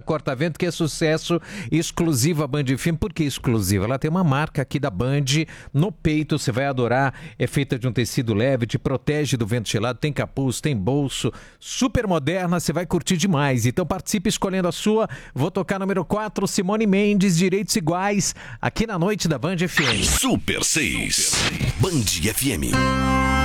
corta-vento, que é sucesso, exclusiva Band FM. Por que exclusiva? Ela tem uma marca aqui da Band no peito, você vai adorar. É feita de um tecido leve, te protege do vento gelado, tem capuz, tem bolso, super moderna, você vai curtir demais. Então participe escolhendo a sua. Vou tocar número 4, Simone Mendes, Direitos Iguais, aqui na noite da Band FM. Super 6, Band FM.